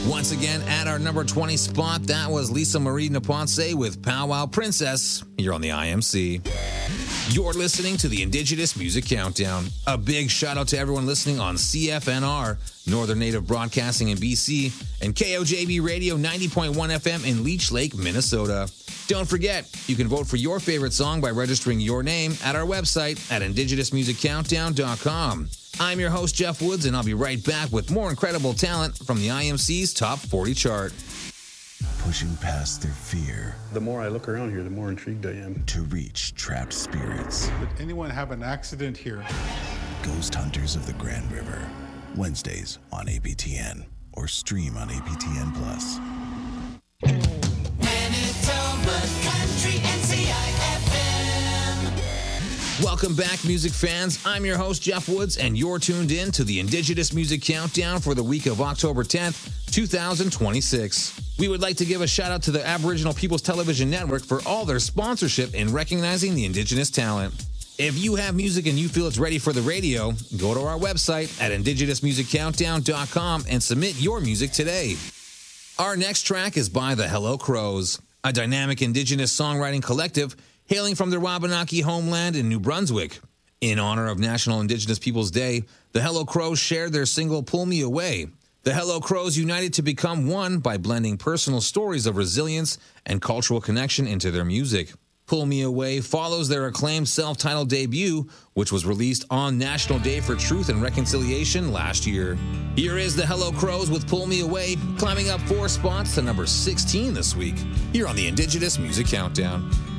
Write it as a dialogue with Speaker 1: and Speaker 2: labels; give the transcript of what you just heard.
Speaker 1: Once again, at our number 20 spot, that was Lisa Marie Naponce with Pow Wow Princess here on the IMC. You're listening to the Indigenous Music Countdown. A big shout out to everyone listening on CFNR, Northern Native Broadcasting in BC, and KOJB Radio 90.1 FM in Leech Lake, Minnesota. Don't forget, you can vote for your favorite song by registering your name at our website at indigenousmusiccountdown.com. I'm your host, Jeff Woods, and I'll be right back with more incredible talent from the IMC's Top 40 chart.
Speaker 2: Pushing past their fear.
Speaker 3: The more I look around here, the more intrigued I am.
Speaker 2: To reach trapped spirits.
Speaker 4: Did anyone have an accident here?
Speaker 2: Ghost Hunters of the Grand River. Wednesdays on APTN or stream on APTN+.
Speaker 5: Manitoba Country NCIFM.
Speaker 1: Welcome back, music fans. I'm your host, Jeff Woods, and you're tuned in to the Indigenous Music Countdown for the week of October 10th, 2026. We would like to give a shout out to the Aboriginal People's Television Network for all their sponsorship in recognizing the Indigenous talent. If you have music and you feel it's ready for the radio, go to our website at indigenousmusiccountdown.com and submit your music today. Our next track is by the Hello Crows, a dynamic Indigenous songwriting collective hailing from the Wabanaki homeland in New Brunswick. In honor of National Indigenous Peoples Day, the Hello Crows shared their single Pull Me Away. The Hello Crows united to become one by blending personal stories of resilience and cultural connection into their music. Pull Me Away follows their acclaimed self-titled debut, which was released on National Day for Truth and Reconciliation last year. Here is the Hello Crows with Pull Me Away, climbing up 4 spots to number 16 this week, here on the Indigenous Music Countdown.